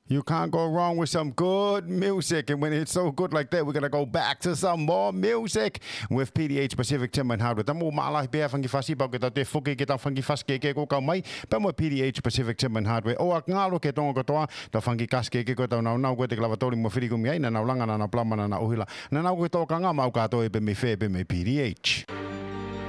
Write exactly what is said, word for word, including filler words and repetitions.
You can't go wrong with some good music. And when it's so good like that, we're going to go back to some more music with P D H Pacific Timber and Hardwood. Tamu maalahi bea whangi whasi pau ke tau te whuki ke tau whangi whaske ke ko kau mai. Pamo P D H Pacific Timber and Hardware. O a ngalo ke tonga katoa, tau whangi kaske ke ko tau nau nau koe te klawa tori mo whiriku mi ai, na nau langa na nau plama na nau uhila. Na nau koe tō ka ngā mau katoa e be me whē be me P D H.